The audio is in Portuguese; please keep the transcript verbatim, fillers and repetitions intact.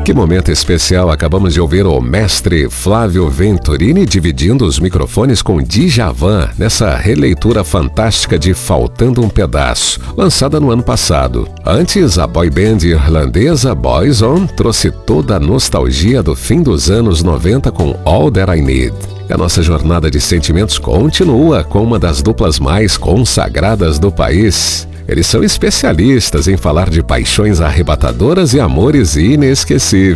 Que momento especial, acabamos de ouvir o mestre Flávio Venturini dividindo os microfones com Djavan nessa releitura fantástica de Faltando um Pedaço, lançada no ano passado. Antes, a boy band irlandesa Boys On trouxe toda a nostalgia do fim dos anos noventa com All That I Need. E a nossa jornada de sentimentos continua com uma das duplas mais consagradas do país. Eles são especialistas em falar de paixões arrebatadoras e amores inesquecíveis.